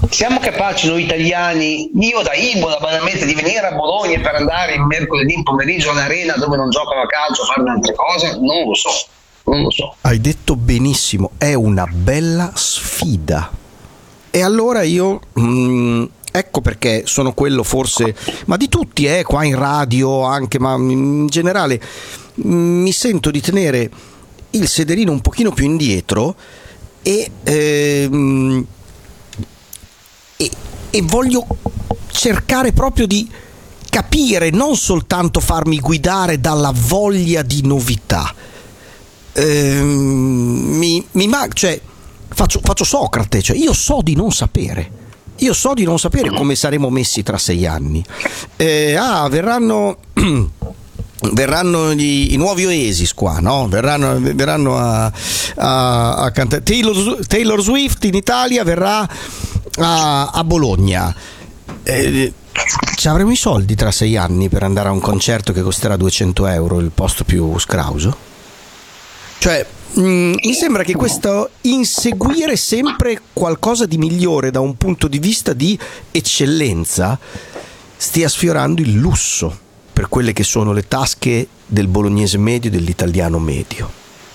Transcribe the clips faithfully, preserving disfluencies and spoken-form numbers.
Siamo capaci noi italiani, io da Imola banalmente, di venire a Bologna per andare il mercoledì pomeriggio all'arena dove non giocano a calcio a fare un'altra cosa? Non lo so, non lo so. Hai detto benissimo, è una bella sfida. E allora io... Mm, ecco perché sono quello forse, ma di tutti, eh, qua in radio anche, ma in generale mi sento di tenere il sederino un pochino più indietro e, ehm, e, e voglio cercare proprio di capire, non soltanto farmi guidare dalla voglia di novità. Ehm, mi, mi man- cioè, faccio, faccio Socrate, cioè io so di non sapere. Io so di non sapere come saremo messi tra sei anni. Eh, ah, verranno, verranno gli, i nuovi Oasis qua, no? Verranno, verranno a, a, a cantare. Taylor, Taylor Swift in Italia verrà a, a Bologna. Eh, ci avremo i soldi tra sei anni per andare a un concerto che costerà duecento euro, il posto più scrauso? Cioè, Mm, mi sembra che questo inseguire sempre qualcosa di migliore da un punto di vista di eccellenza stia sfiorando il lusso per quelle che sono le tasche del bolognese medio e dell'italiano medio.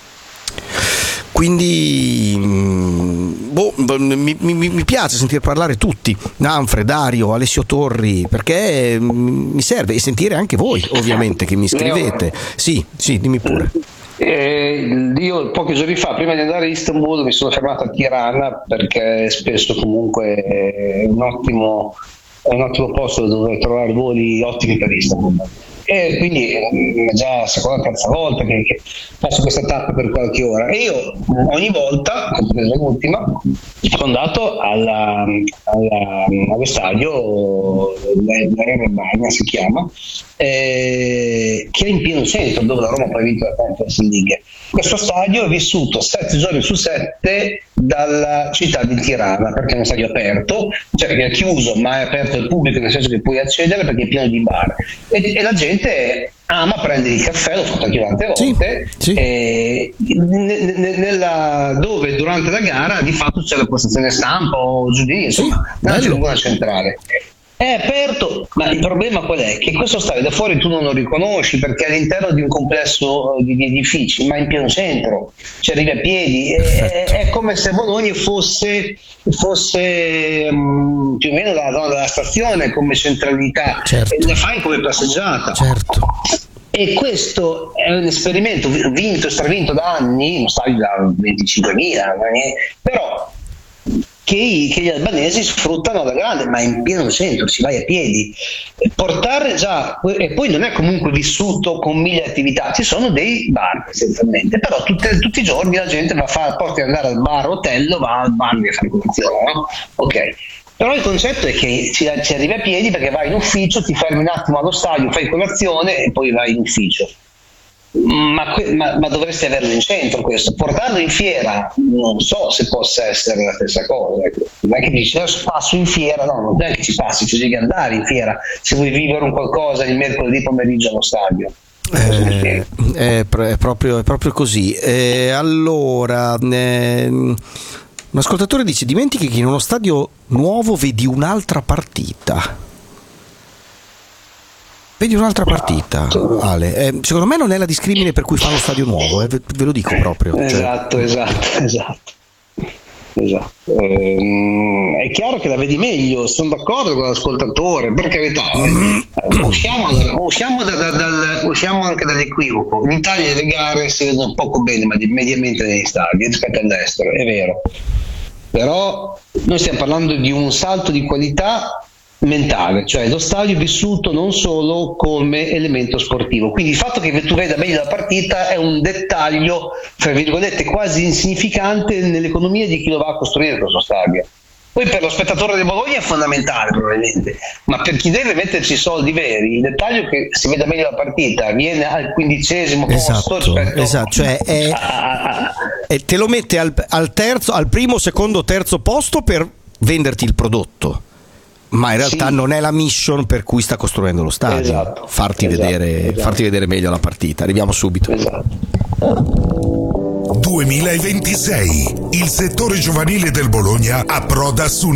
Quindi boh, mi, mi, mi piace sentir parlare tutti, Nanfre, Dario, Alessio Torri, perché mi serve, e sentire anche voi ovviamente che mi scrivete. Sì, sì, dimmi pure. Eh, io pochi giorni fa, prima di andare a Istanbul, mi sono fermato a Tirana perché spesso comunque è un ottimo, è un ottimo posto dove trovare voli ottimi per Istanbul. E quindi è già la seconda o terza volta che, che faccio questa tappa per qualche ora, e io ogni volta, compresa l'ultima, sono andato alla, alla, allo stadio, l'Arena Bagna si chiama, eh, che è in pieno centro, dove la Roma poi ha vinto la Conference League. Questo stadio è vissuto sette giorni su sette dalla città di Tirana, perché è un stadio aperto, cioè che è chiuso ma è aperto al pubblico, nel senso che puoi accedere perché è pieno di bar, e, e la gente ama prendere il caffè, l'ho fatto anche tante volte, sì, sì. E, ne, ne, nella, dove durante la gara di fatto c'è la postazione stampa o giù di, insomma, nella tribuna centrale. È aperto, ma il problema qual è? Che questo stadio da fuori tu non lo riconosci perché è all'interno di un complesso di, di edifici, ma in pieno centro, ci arrivi a piedi, è, è come se Bologna fosse, fosse um, più o meno la zona della stazione come centralità, certo. E la fai come passeggiata. Certo. E questo è un esperimento vinto e stravinto da anni, non stadio da venticinquemila, però Che, che gli albanesi sfruttano alla grande, ma in pieno centro, ci vai a piedi. Portare già, e poi non è comunque vissuto con mille attività, ci sono dei bar essenzialmente, però tutte, tutti i giorni la gente va a fare, porta ad andare al bar hotel, va al bar a fare colazione, no? Ok. Però il concetto è che ci, ci arrivi a piedi perché vai in ufficio, ti fermi un attimo allo stadio, fai colazione e poi vai in ufficio. Ma, ma, ma dovresti averlo in centro questo, portarlo in fiera non so se possa essere la stessa cosa. Non è che dici passo in fiera, no, non è che ci passi, ci devi andare in fiera se vuoi vivere un qualcosa il mercoledì pomeriggio allo stadio. Eh, è, è, proprio, è proprio così. Eh, allora eh, un ascoltatore dice: dimentichi che in uno stadio nuovo vedi un'altra partita. Vedi un'altra partita, Ale. Eh, secondo me non è la discrimine per cui fa lo stadio nuovo, eh, ve, ve lo dico proprio. Cioè... Esatto, esatto, esatto. esatto. Ehm, è chiaro che la vedi meglio, sono d'accordo con l'ascoltatore, per carità. Eh, usciamo, usciamo, da, da, dal, usciamo anche dall'equivoco. In Italia le gare si vedono poco bene, ma mediamente negli stadi rispetto all'estero, è vero. Però noi stiamo parlando di un salto di qualità mentale, cioè lo stadio vissuto non solo come elemento sportivo, quindi il fatto che tu veda meglio la partita è un dettaglio tra virgolette quasi insignificante nell'economia di chi lo va a costruire questo stadio. Poi per lo spettatore del Bologna è fondamentale probabilmente, ma per chi deve metterci i soldi veri, il dettaglio che si veda meglio la partita viene al quindicesimo esatto, posto rispetto esatto, cioè è, a... e te lo mette al, al terzo, al primo, secondo, terzo posto per venderti il prodotto. Ma in realtà sì, non è la mission per cui sta costruendo lo stadio, esatto, farti, esatto, vedere, esatto. farti vedere meglio la partita. Arriviamo subito. Esatto. duemilaventisei. Il settore giovanile del Bologna approda su